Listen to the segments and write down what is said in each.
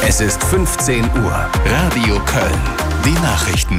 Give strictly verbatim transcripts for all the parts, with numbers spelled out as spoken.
Es ist fünfzehn Uhr. Radio Köln. Die Nachrichten.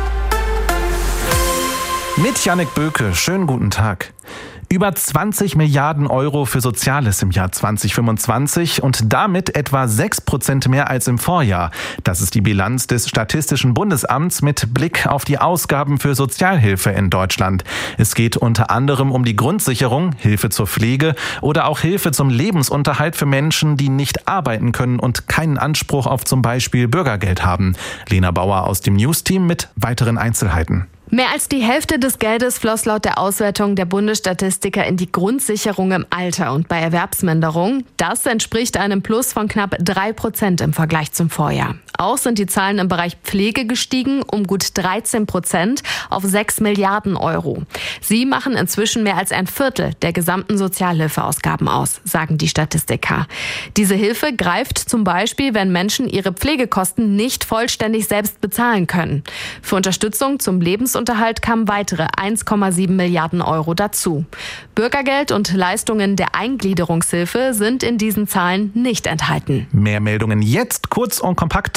Mit Jannik Böke. Schönen guten Tag. Über zwanzig Milliarden Euro für Soziales im Jahr zwanzig fünfundzwanzig und damit etwa sechs Prozent mehr als im Vorjahr. Das ist die Bilanz des Statistischen Bundesamts mit Blick auf die Ausgaben für Sozialhilfe in Deutschland. Es geht unter anderem um die Grundsicherung, Hilfe zur Pflege oder auch Hilfe zum Lebensunterhalt für Menschen, die nicht arbeiten können und keinen Anspruch auf zum Beispiel Bürgergeld haben. Lena Bauer aus dem News-Team mit weiteren Einzelheiten. Mehr als die Hälfte des Geldes floss laut der Auswertung der Bundesstatistiker in die Grundsicherung im Alter und bei Erwerbsminderung. Das entspricht einem Plus von knapp drei Prozent im Vergleich zum Vorjahr. Auch sind die Zahlen im Bereich Pflege gestiegen um gut dreizehn Prozent auf sechs Milliarden Euro. Sie machen inzwischen mehr als ein Viertel der gesamten Sozialhilfeausgaben aus, sagen die Statistiker. Diese Hilfe greift zum Beispiel, wenn Menschen ihre Pflegekosten nicht vollständig selbst bezahlen können. Für Unterstützung zum Lebensunterhalt kamen weitere eins Komma sieben Milliarden Euro dazu. Bürgergeld und Leistungen der Eingliederungshilfe sind in diesen Zahlen nicht enthalten. Mehr Meldungen jetzt, kurz und kompakt.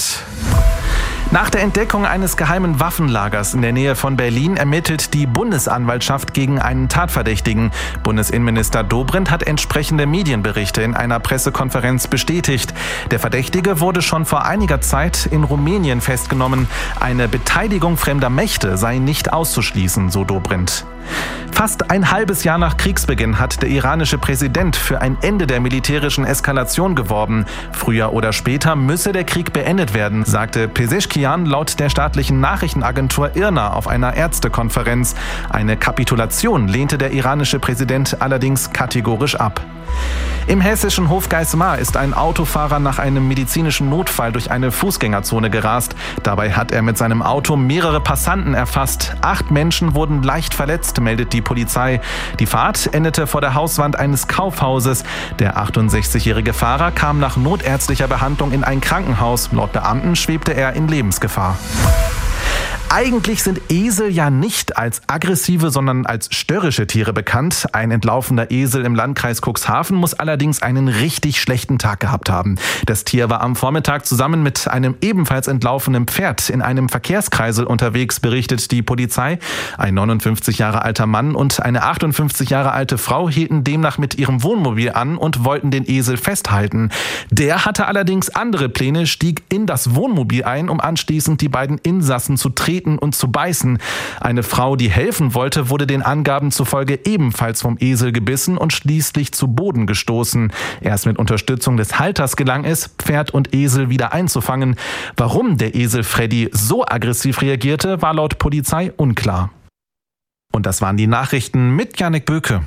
Nach der Entdeckung eines geheimen Waffenlagers in der Nähe von Berlin ermittelt die Bundesanwaltschaft gegen einen Tatverdächtigen. Bundesinnenminister Dobrindt hat entsprechende Medienberichte in einer Pressekonferenz bestätigt. Der Verdächtige wurde schon vor einiger Zeit in Rumänien festgenommen. Eine Beteiligung fremder Mächte sei nicht auszuschließen, so Dobrindt. Fast ein halbes Jahr nach Kriegsbeginn hat der iranische Präsident für ein Ende der militärischen Eskalation geworben. Früher oder später müsse der Krieg beendet werden, sagte Pezeshkian laut der staatlichen Nachrichtenagentur I R N A auf einer Ärztekonferenz. Eine Kapitulation lehnte der iranische Präsident allerdings kategorisch ab. Im hessischen Hofgeismar ist ein Autofahrer nach einem medizinischen Notfall durch eine Fußgängerzone gerast. Dabei hat er mit seinem Auto mehrere Passanten erfasst. Acht Menschen wurden leicht verletzt, meldet die Polizei. Die Fahrt endete vor der Hauswand eines Kaufhauses. Der achtundsechzigjährige Fahrer kam nach notärztlicher Behandlung in ein Krankenhaus. Laut Beamten schwebte er in Lebensgefahr. Eigentlich sind Esel ja nicht als aggressive, sondern als störrische Tiere bekannt. Ein entlaufener Esel im Landkreis Cuxhaven muss allerdings einen richtig schlechten Tag gehabt haben. Das Tier war am Vormittag zusammen mit einem ebenfalls entlaufenen Pferd in einem Verkehrskreisel unterwegs, berichtet die Polizei. Ein neunundfünfzig Jahre alter Mann und eine achtundfünfzig Jahre alte Frau hielten demnach mit ihrem Wohnmobil an und wollten den Esel festhalten. Der hatte allerdings andere Pläne, stieg in das Wohnmobil ein, um anschließend die beiden Insassen zu treten und zu beißen. Eine Frau, die helfen wollte, wurde den Angaben zufolge ebenfalls vom Esel gebissen und schließlich zu Boden gestoßen. Erst mit Unterstützung des Halters gelang es, Pferd und Esel wieder einzufangen. Warum der Esel Freddy so aggressiv reagierte, war laut Polizei unklar. Und das waren die Nachrichten mit Jannik Böke.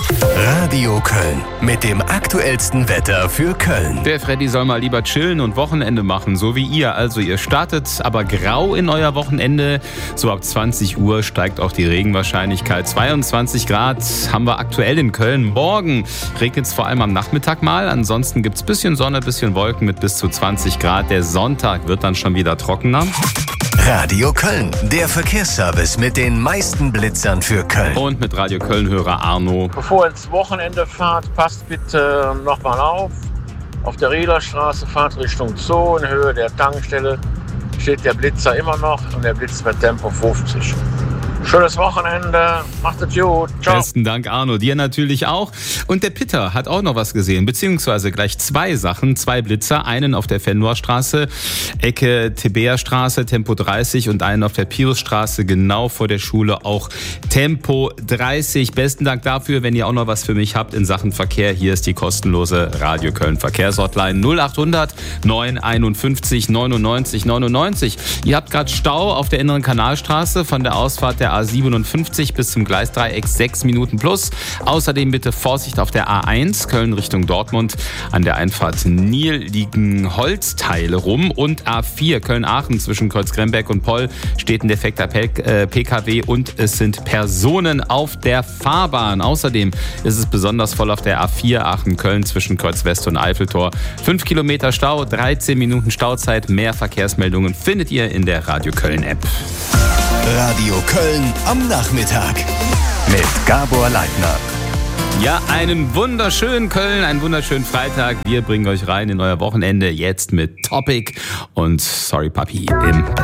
Radio Köln mit dem aktuellsten Wetter für Köln. Der Freddy soll mal lieber chillen und Wochenende machen, so wie ihr. Also ihr startet aber grau in euer Wochenende. So ab zwanzig Uhr steigt auch die Regenwahrscheinlichkeit. zweiundzwanzig Grad haben wir aktuell in Köln. Morgen regnet es vor allem am Nachmittag mal. Ansonsten gibt es ein bisschen Sonne, ein bisschen Wolken mit bis zu zwanzig Grad. Der Sonntag wird dann schon wieder trockener. Radio Köln, der Verkehrsservice mit den meisten Blitzern für Köln. Und mit Radio Köln-Hörer Arno. Bevor ihr ins Wochenende fahrt, passt bitte nochmal auf. Auf der Riederstraße fahrt Richtung Zoo in Höhe der Tankstelle. Steht der Blitzer immer noch und der blitzt mit Tempo fünfzig. Schönes Wochenende, macht es gut, ciao. Besten Dank, Arno, dir natürlich auch. Und der Peter hat auch noch was gesehen, beziehungsweise gleich zwei Sachen, zwei Blitzer, einen auf der Fenlohrstraße, Ecke Thebea-Straße, Tempo dreißig und einen auf der Pirusstraße, genau vor der Schule, auch Tempo dreißig. Besten Dank dafür, wenn ihr auch noch was für mich habt in Sachen Verkehr. Hier ist die kostenlose Radio Köln Verkehrshotline null achthundert neun einundfünfzig neunundneunzig neunundneunzig. Ihr habt gerade Stau auf der Inneren Kanalstraße von der Ausfahrt der A siebenundfünfzig bis zum Gleisdreieck sechs Minuten plus. Außerdem bitte Vorsicht auf der A eins, Köln Richtung Dortmund. An der Einfahrt Nil liegen Holzteile rum. Und A vier, Köln-Aachen zwischen Kreuzgremberg und Poll steht ein defekter P K W und es sind Personen auf der Fahrbahn. Außerdem ist es besonders voll auf der A vier Aachen-Köln zwischen Kreuz-West und Eiffeltor. fünf Kilometer Stau, dreizehn Minuten Stauzeit. Mehr Verkehrsmeldungen findet ihr in der Radio Köln-App. Radio Köln am Nachmittag mit Gabor Leitner. Ja, einen wunderschönen Köln, einen wunderschönen Freitag. Wir bringen euch rein in euer Wochenende jetzt mit Topic und Sorry Papi im